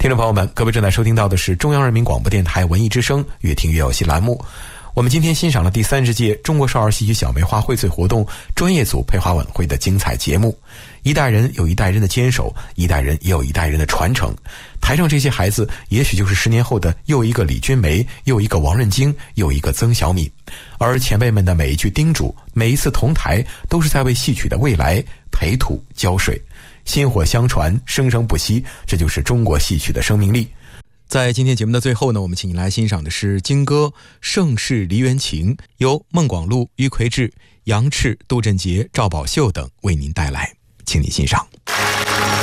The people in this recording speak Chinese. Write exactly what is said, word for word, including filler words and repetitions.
听众朋友们，各位正在收听到的是中央人民广播电台文艺之声越听越有戏栏目。我们今天欣赏了第三十届中国少儿戏曲小梅花荟萃活动专业组配花晚会的精彩节目。一代人有一代人的坚守，一代人也有一代人的传承。台上这些孩子也许就是十年后的又一个李君梅，又一个王润京，又一个曾小敏。而前辈们的每一句叮嘱，每一次同台，都是在为戏曲的未来培土浇水。薪火相传，生生不息，这就是中国戏曲的生命力。在今天节目的最后呢，我们请你来欣赏的是京歌《盛世梨园情》，由孟广禄、于魁智、杨赤、杜振杰、赵宝秀等为您带来，请你欣赏。